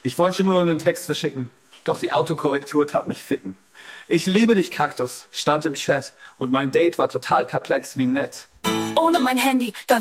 Ich wollte nur einen Text verschicken, doch die Autokorrektur tat mich ficken. Ich liebe dich, Kaktus, stand im Chat und mein Date war total perplex wie nett. Ohne mein Handy, da